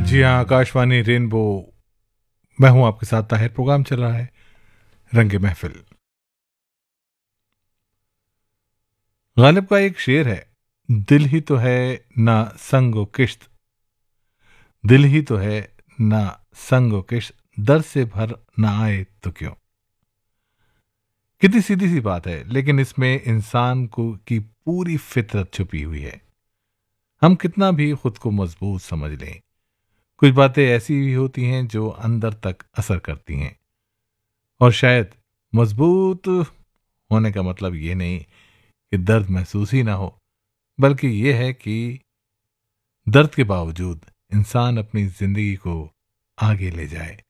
जी हाँ, आकाशवाणी रेनबो। मैं हूं आपके साथ ताहिर। प्रोग्राम चल रहा है रंगे महफिल। गालिब का एक शेर है, दिल ही तो है ना संगो किश्त, दिल ही तो है ना संगो किश्त, दर्द से भर ना आए तो क्यों। कितनी सीधी सी बात है, लेकिन इसमें इंसान को की पूरी फितरत छुपी हुई है। हम कितना भी खुद को मजबूत समझ लें, कुछ बातें ऐसी भी होती हैं जो अंदर तक असर करती हैं। और शायद मजबूत होने का मतलब ये नहीं कि दर्द महसूस ही ना हो, बल्कि ये है कि दर्द के बावजूद इंसान अपनी जिंदगी को आगे ले जाए।